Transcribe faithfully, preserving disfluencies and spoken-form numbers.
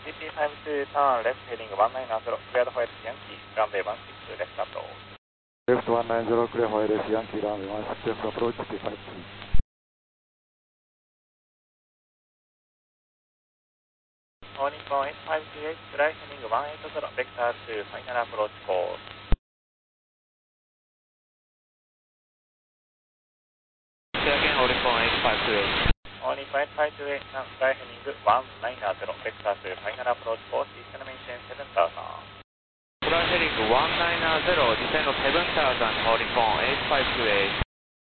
シーピーファイブツー turn left heading one nine zero, cleared for Yankee, runway one six two left approach. Left one nine zero, clear for Yankee, runway one six two left approach, P five two. All Nippon eight five two eight, fly heading one eight zero, vector to final approach course. Say again, All Nippon eight five two eight. All Nippon eight five two eight, now fly heading one nine zero, vector to final approach course, descent maintain seven thousand. Fly heading one nine zero, descend seven thousand, All Nippon eight five two eight.